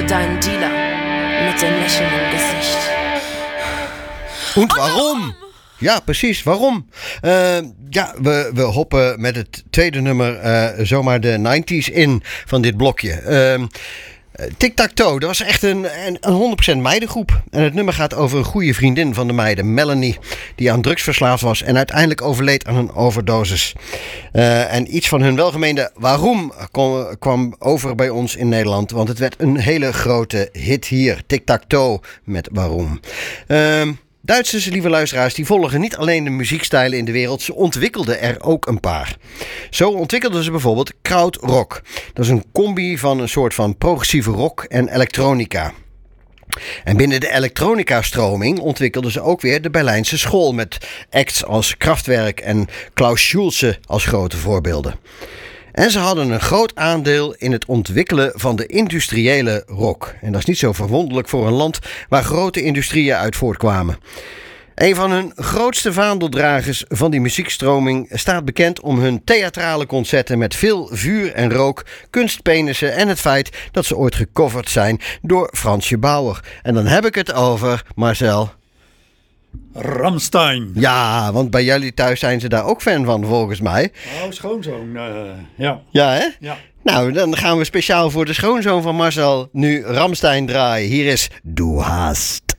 suche deinen Dealer mit dem Lächeln im Gesicht. Und waarom? Ja, precies. Waarom? We hoppen met het tweede nummer zomaar de 90s in van dit blokje. Tic-Tac-Toe, dat was echt een 100% meidengroep. En het nummer gaat over een goede vriendin van de meiden, Melanie, die aan drugs verslaafd was en uiteindelijk overleed aan een overdosis. En iets van hun welgemeende waarom kwam over bij ons in Nederland, want het werd een hele grote hit hier. Tic-Tac-Toe met waarom. Duitsers, lieve luisteraars, die volgen niet alleen de muziekstijlen in de wereld, ze ontwikkelden er ook een paar. Zo ontwikkelden ze bijvoorbeeld krautrock. Dat is een combi van een soort van progressieve rock en elektronica. En binnen de elektronica-stroming ontwikkelden ze ook weer de Berlijnse school met acts als Kraftwerk en Klaus Schulze als grote voorbeelden. En ze hadden een groot aandeel in het ontwikkelen van de industriële rock. En dat is niet zo verwonderlijk voor een land waar grote industrieën uit voortkwamen. Een van hun grootste vaandeldragers van die muziekstroming staat bekend om hun theatrale concerten met veel vuur en rook, kunstpenissen en het feit dat ze ooit gecoverd zijn door Fransje Bauer. En dan heb ik het over, Marcel, Rammstein. Ja, want bij jullie thuis zijn ze daar ook fan van, volgens mij. Oh, schoonzoon, ja. Ja, hè? Ja. Nou, dan gaan we speciaal voor de schoonzoon van Marcel nu Rammstein draaien. Hier is Du hast.